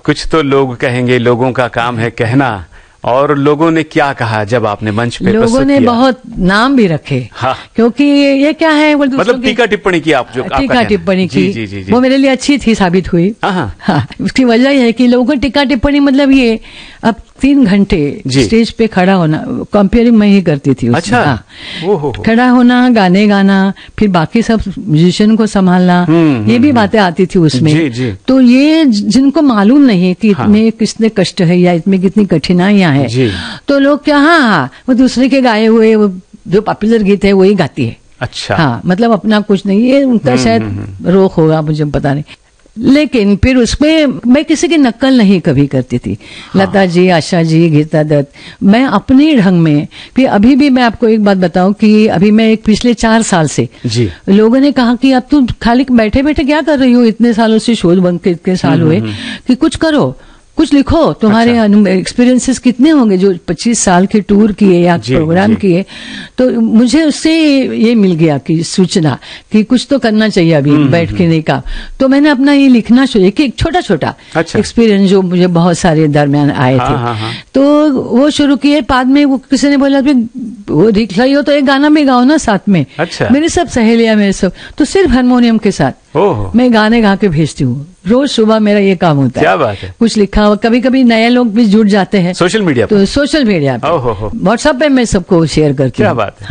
कुछ तो लोग कहेंगे, लोगों का काम है कहना, और लोगों ने क्या कहा जब आपने मंच पे प्रस्तुत किया? लोगों ने बहुत नाम भी रखे। हाँ। क्योंकि ये क्या है, वो मतलब टीका टिप्पणी की, आप जो टीका टिप्पणी की, जी, जी, जी। वो मेरे लिए अच्छी थी, साबित हुई। हाँ, उसकी वजह यह है कि लोगों को टीका टिप्पणी मतलब ये, अब 3 घंटे स्टेज पे खड़ा होना, कंपेयरिंग मैं ही करती थी उसमें। अच्छा। हाँ। खड़ा होना, गाने गाना, फिर बाकी सब म्यूजिशियन को संभालना, ये भी बातें आती थी उसमें। जी, जी। तो ये जिनको मालूम नहीं है कि इसमें कितने कष्ट है या इसमें कितनी कठिनाइयां है, तो लोग क्या, हाँ वो दूसरे के गाए हुए वो जो पॉपुलर गीत है वही गाती है। अच्छा। हाँ, मतलब अपना कुछ नहीं, ये उनका शायद रोक होगा, मुझे पता नहीं। लेकिन फिर उसमें मैं किसी की नकल नहीं कभी करती थी। हाँ। लता जी, आशा जी, गीता दत्त, मैं अपने ढंग में। फिर अभी भी मैं आपको एक बात बताऊं कि अभी मैं पिछले 4 साल से जी लोगों ने कहा कि अब तुम खाली बैठे बैठे क्या कर रही हो, इतने सालों से शोध बंद के इतने साल हुए, कि कुछ करो, कुछ लिखो, तुम्हारे एक्सपीरियंसेस कितने होंगे जो 25 साल के टूर किए या प्रोग्राम किए। तो मुझे उससे ये मिल गया कि सूचना कि कुछ तो करना चाहिए अभी बैठ के नहीं का। तो मैंने अपना ये लिखना शुरू किया, एक छोटा छोटा एक्सपीरियंस जो मुझे बहुत सारे दरमियान आए थे। तो वो शुरू किए। बाद में वो किसी ने बोला वो लिख रही हो तो एक गाना में गाओ ना साथ में। मेरी सब सहेलियां, मेरे सब, तो सिर्फ हारमोनियम के साथ मैं गाने गा के भेजती हूँ। रोज सुबह मेरा ये काम होता है। क्या बात है। कुछ लिखा हुआ, कभी कभी नए लोग भी जुड़ जाते हैं सोशल मीडिया पे, तो सोशल मीडिया पे, व्हाट्सएप पे मैं सबको शेयर करती हूँ। क्या बात है।